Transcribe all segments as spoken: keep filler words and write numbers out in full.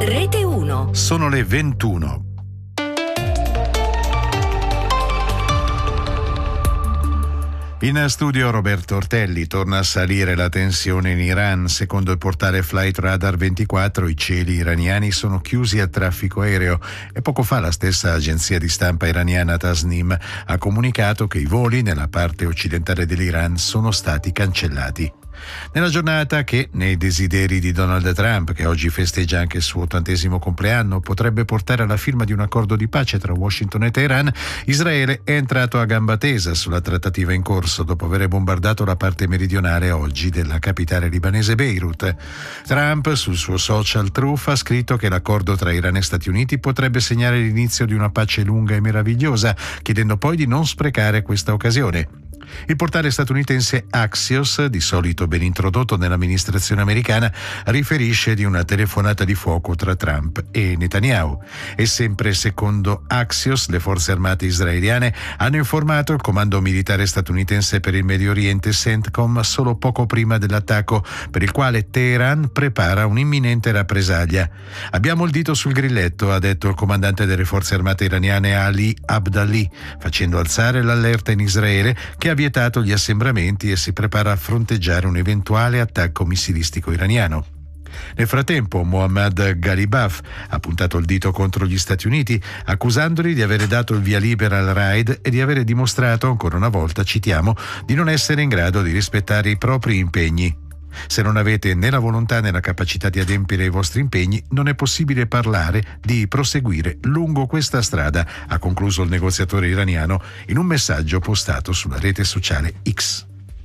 Rete uno. Sono le ventuno. In studio Roberto Ortelli. Torna a salire la tensione in Iran. Secondo il portale Flight Radar ventiquattro, i cieli iraniani sono chiusi al traffico aereo e poco fa la stessa agenzia di stampa iraniana Tasnim ha comunicato che i voli nella parte occidentale dell'Iran sono stati cancellati. Nella giornata che, nei desideri di Donald Trump, che oggi festeggia anche il suo ottantesimo compleanno, potrebbe portare alla firma di un accordo di pace tra Washington e Teheran, Israele è entrato a gamba tesa sulla trattativa in corso dopo aver bombardato la parte meridionale oggi della capitale libanese Beirut. Trump, sul suo social Truth, ha scritto che l'accordo tra Iran e Stati Uniti potrebbe segnare l'inizio di una pace lunga e meravigliosa, chiedendo poi di non sprecare questa occasione. Il portale statunitense Axios, di solito ben introdotto nell'amministrazione americana, riferisce di una telefonata di fuoco tra Trump e Netanyahu. E sempre secondo Axios, le forze armate israeliane hanno informato il comando militare statunitense per il Medio Oriente CENTCOM solo poco prima dell'attacco, per il quale Teheran prepara un'imminente rappresaglia. Abbiamo il dito sul grilletto, ha detto il comandante delle forze armate iraniane Ali Abdali, facendo alzare l'allerta in Israele, che ha vietato gli assembramenti e si prepara a fronteggiare un eventuale attacco missilistico iraniano. Nel frattempo, Mohammad Ghalibaf ha puntato il dito contro gli Stati Uniti, accusandoli di avere dato il via libera al raid e di avere dimostrato ancora una volta, citiamo, di non essere in grado di rispettare i propri impegni. Se non avete né la volontà né la capacità di adempiere ai vostri impegni, non è possibile parlare di proseguire lungo questa strada, ha concluso il negoziatore iraniano in un messaggio postato sulla rete sociale X.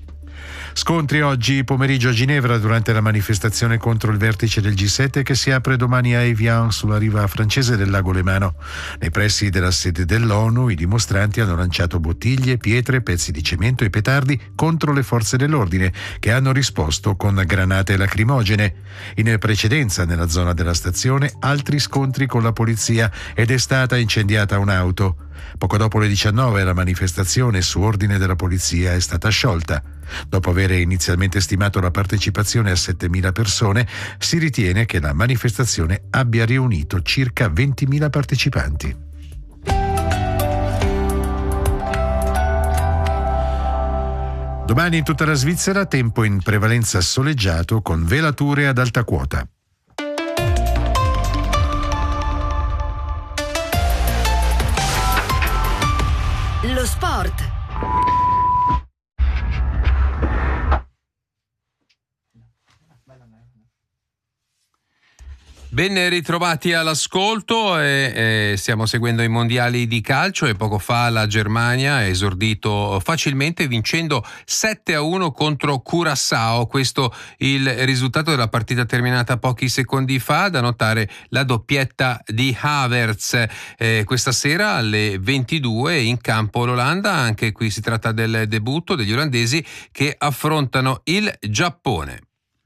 Scontri oggi pomeriggio a Ginevra durante la manifestazione contro il vertice del G sette che si apre domani a Evian, sulla riva francese del lago Lemano. Nei pressi della sede dell'ONU i dimostranti hanno lanciato bottiglie, pietre, pezzi di cemento e petardi contro le forze dell'ordine, che hanno risposto con granate lacrimogene. In precedenza, nella zona della stazione, altri scontri con la polizia ed è stata incendiata un'auto. Poco dopo le diciannove la manifestazione, su ordine della polizia, è stata sciolta. Dopo aver inizialmente stimato la partecipazione a settemila persone, si ritiene che la manifestazione abbia riunito circa ventimila partecipanti. Domani in tutta la Svizzera tempo in prevalenza soleggiato con velature ad alta quota. Lo sport. Ben ritrovati all'ascolto, e, e stiamo seguendo i mondiali di calcio e poco fa la Germania ha esordito facilmente vincendo sette a uno contro Curaçao. Questo il risultato della partita terminata pochi secondi fa. Da notare la doppietta di Havertz. Eh, questa sera alle ventidue in campo l'Olanda, anche qui si tratta del debutto degli olandesi che affrontano il Giappone.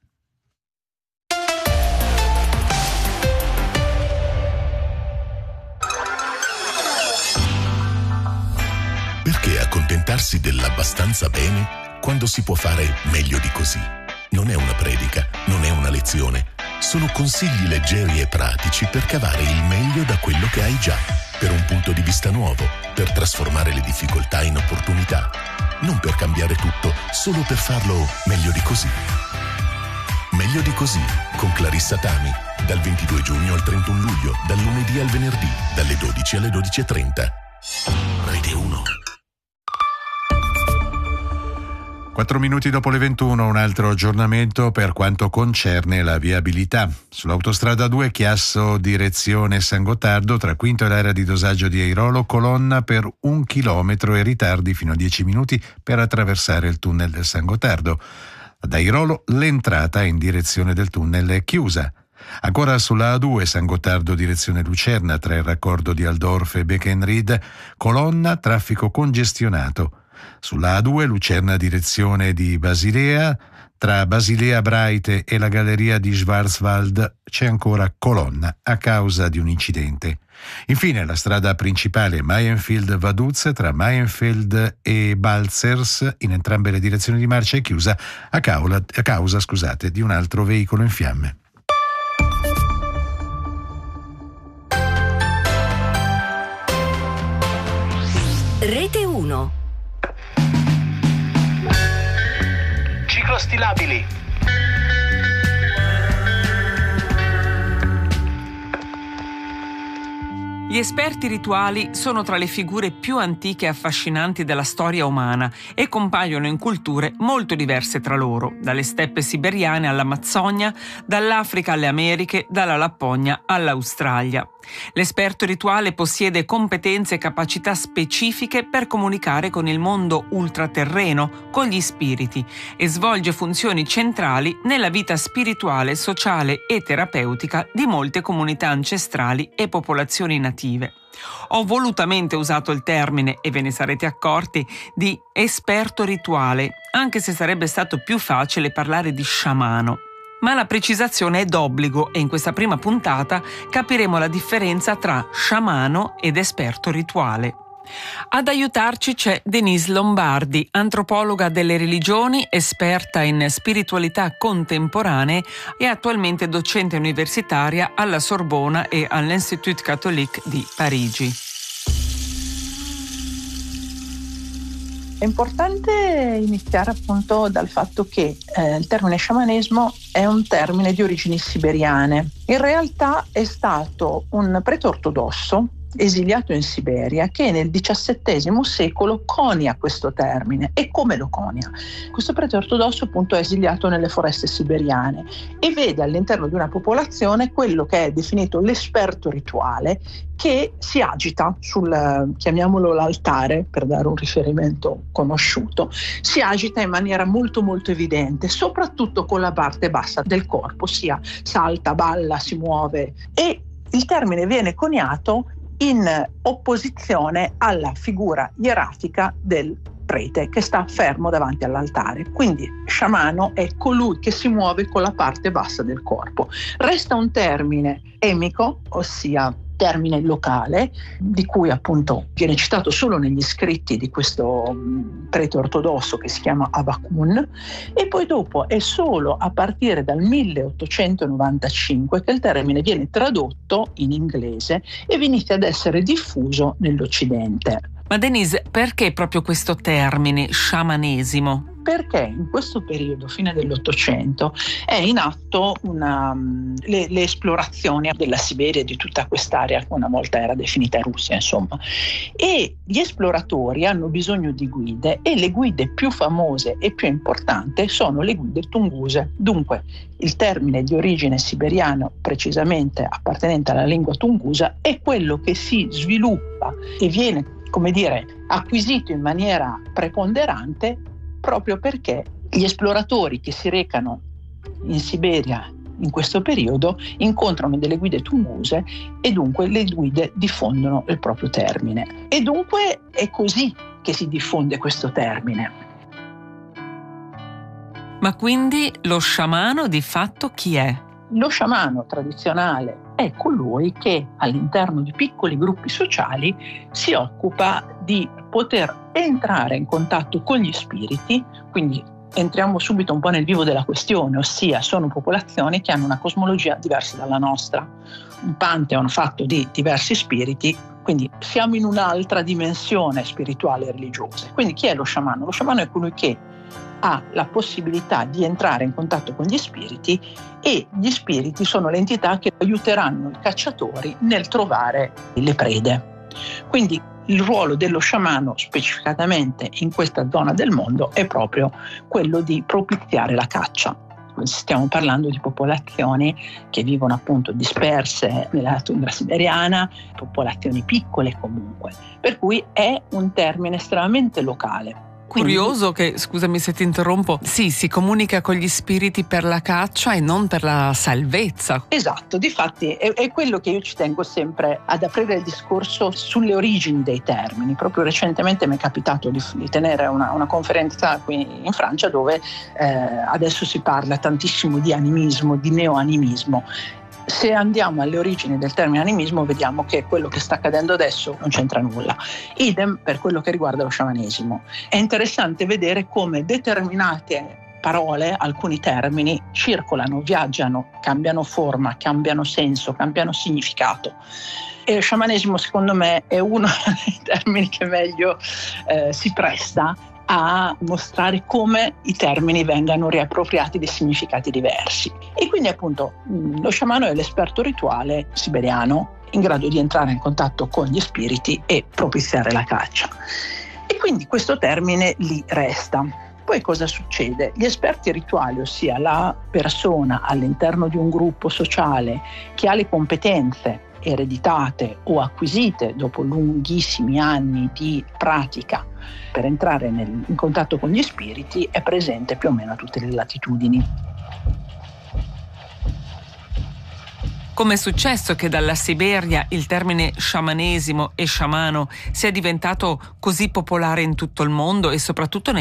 Perché accontentarsi dell'abbastanza bene quando si può fare meglio di così? Non è una predica, non è una lezione. Sono consigli leggeri e pratici per cavare il meglio da quello che hai già, per un punto di vista nuovo, per trasformare le difficoltà in opportunità. Non per cambiare tutto, solo per farlo meglio di così. Meglio di così, con Clarissa Tami, dal ventidue giugno al trentuno luglio, dal lunedì al venerdì, dalle dodici alle dodici e trenta. Rete uno. Quattro minuti dopo le ventuno, un altro aggiornamento per quanto concerne la viabilità. Sull'autostrada due Chiasso direzione San Gottardo, tra Quinto e l'area di dosaggio di Airolo, colonna per un chilometro e ritardi fino a dieci minuti per attraversare il tunnel del San Gottardo. Ad Airolo l'entrata in direzione del tunnel è chiusa. Ancora sulla A due San Gottardo direzione Lucerna, tra il raccordo di Aldorf e Beckenried, colonna, traffico congestionato. Sulla A due Lucerna direzione di Basilea, tra Basilea Breite e la galleria di Schwarzwald c'è ancora colonna a causa di un incidente. Infine la strada principale Mayenfield-Vaduz tra Mayenfield e Balzers, in entrambe le direzioni di marcia, è chiusa a causa, a causa scusate, di un altro veicolo in fiamme. costi labili. Gli esperti rituali sono tra le figure più antiche e affascinanti della storia umana e compaiono in culture molto diverse tra loro, dalle steppe siberiane all'Amazzonia, dall'Africa alle Americhe, dalla Lapponia all'Australia. L'esperto rituale possiede competenze e capacità specifiche per comunicare con il mondo ultraterreno, con gli spiriti, e svolge funzioni centrali nella vita spirituale, sociale e terapeutica di molte comunità ancestrali e popolazioni native. Ho volutamente usato il termine, e ve ne sarete accorti, di esperto rituale, anche se sarebbe stato più facile parlare di sciamano. Ma la precisazione è d'obbligo e in questa prima puntata capiremo la differenza tra sciamano ed esperto rituale. Ad aiutarci c'è Denise Lombardi, antropologa delle religioni, esperta in spiritualità contemporanee e attualmente docente universitaria alla Sorbona e all'Institut Catholique di Parigi. È importante iniziare appunto dal fatto che eh, il termine sciamanesimo è un termine di origini siberiane. In realtà è stato un prete ortodosso esiliato in Siberia che nel diciassettesimo secolo conia questo termine. E come lo conia? Questo prete ortodosso appunto è esiliato nelle foreste siberiane e vede all'interno di una popolazione quello che è definito l'esperto rituale, che si agita sul, chiamiamolo l'altare per dare un riferimento conosciuto, si agita in maniera molto molto evidente, soprattutto con la parte bassa del corpo, sia salta, balla, si muove, e il termine viene coniato in opposizione alla figura ierarchica del prete che sta fermo davanti all'altare. Quindi sciamano è colui che si muove con la parte bassa del corpo. Resta un termine emico, ossia termine locale, di cui appunto viene citato solo negli scritti di questo prete ortodosso che si chiama Avakun, e poi dopo è solo a partire dal milleottocentonovantacinque che il termine viene tradotto in inglese e inizia ad essere diffuso nell'Occidente. Ma Denise, perché proprio questo termine sciamanesimo? Perché in questo periodo, fine dell'Ottocento, è in atto una, le, le esplorazioni della Siberia e di tutta quest'area che una volta era definita Russia, insomma. E gli esploratori hanno bisogno di guide e le guide più famose e più importanti sono le guide tunguse. Dunque, il termine di origine siberiana, precisamente appartenente alla lingua tungusa, è quello che si sviluppa e viene, come dire, acquisito in maniera preponderante proprio perché gli esploratori che si recano in Siberia in questo periodo incontrano delle guide tunguse e dunque le guide diffondono il proprio termine. E dunque è così che si diffonde questo termine. Ma quindi lo sciamano di fatto chi è? Lo sciamano tradizionale è colui che all'interno di piccoli gruppi sociali si occupa di poter entrare in contatto con gli spiriti, quindi entriamo subito un po' nel vivo della questione, ossia sono popolazioni che hanno una cosmologia diversa dalla nostra, un pantheon fatto di diversi spiriti, quindi siamo in un'altra dimensione spirituale e religiosa. Quindi chi è lo sciamano? Lo sciamano è colui che ha la possibilità di entrare in contatto con gli spiriti e gli spiriti sono le entità che aiuteranno i cacciatori nel trovare le prede. Quindi il ruolo dello sciamano specificatamente in questa zona del mondo è proprio quello di propiziare la caccia. Stiamo parlando di popolazioni che vivono appunto disperse nella tundra siberiana, popolazioni piccole comunque, per cui è un termine estremamente locale. Curioso che, scusami se ti interrompo, sì, si comunica con gli spiriti per la caccia e non per la salvezza. Esatto, difatti è, è quello che io ci tengo sempre ad aprire il discorso sulle origini dei termini. Proprio recentemente mi è capitato di, di tenere una, una conferenza qui in Francia dove eh, adesso si parla tantissimo di animismo, di neoanimismo. Se andiamo alle origini del termine animismo vediamo che quello che sta accadendo adesso non c'entra nulla. Idem per quello che riguarda lo sciamanesimo. È interessante vedere come determinate parole, alcuni termini, circolano, viaggiano, cambiano forma, cambiano senso, cambiano significato. E lo sciamanesimo secondo me è uno dei termini che meglio eh, si presta a mostrare come i termini vengano riappropriati di significati diversi. E quindi appunto lo sciamano è l'esperto rituale siberiano in grado di entrare in contatto con gli spiriti e propiziare la caccia. E quindi questo termine lì resta. Poi cosa succede? Gli esperti rituali, ossia la persona all'interno di un gruppo sociale che ha le competenze ereditate o acquisite dopo lunghissimi anni di pratica per entrare nel, in contatto con gli spiriti, è presente più o meno a tutte le latitudini. Come è successo che dalla Siberia il termine sciamanesimo e sciamano sia diventato così popolare in tutto il mondo e soprattutto nei